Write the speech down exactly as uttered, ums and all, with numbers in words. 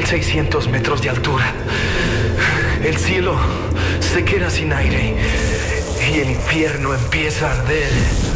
seiscientos metros de altura. El cielo se queda sin aire y el infierno empieza a arder.